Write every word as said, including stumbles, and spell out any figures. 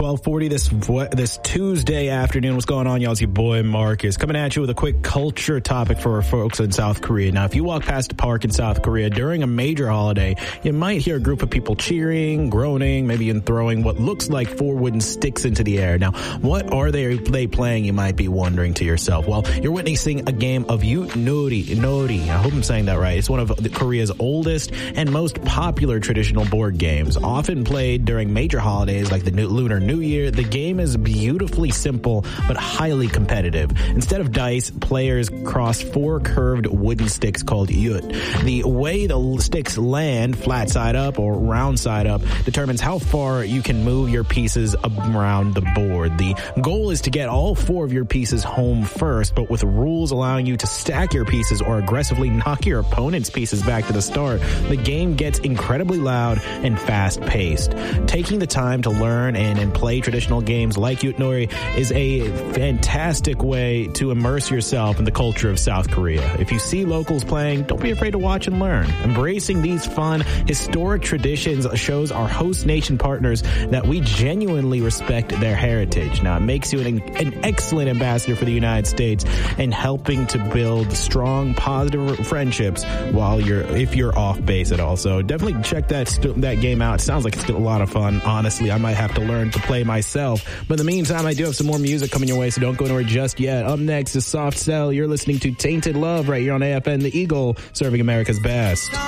twelve forty this this Tuesday afternoon. What's going on, y'all? It's your boy Marcus coming at you with a quick culture topic for our folks in South Korea. Now, if you walk past a park in South Korea during a major holiday, you might hear a group of people cheering, groaning, maybe even throwing what looks like four wooden sticks into the air. Now, what are they, they playing, you might be wondering to yourself? Well, you're witnessing a game of Yutnori. Nori. I hope I'm saying that right. It's one of the Korea's oldest and most popular traditional board games, often played during major holidays like the New- Lunar New Year. The game is beautifully simple but highly competitive. Instead of dice, players cross four curved wooden sticks called yut. The way the sticks land, flat side up or round side up, determines how far you can move your pieces around the board. The goal is to get all four of your pieces home first, but with rules allowing you to stack your pieces or aggressively knock your opponent's pieces back to the start. The game gets incredibly loud and fast-paced. Taking the time to learn and, and play traditional games like Yutnori is a fantastic way to immerse yourself in the culture of South Korea. If you see locals playing, don't be afraid to watch and learn. Embracing these fun, historic traditions shows our host nation partners that we genuinely respect their heritage. Now, it makes you an, an excellent ambassador for the United States and helping to build strong, positive friendships while you're, if you're off base at all. So definitely check that st- that game out. It sounds like it's a lot of fun. Honestly, I might have to learn to play myself. But in the meantime, I do have some more music coming your way, so don't go anywhere just yet. Up next is Soft Cell. You're listening to Tainted Love right here on A F N, The Eagle, serving America's best.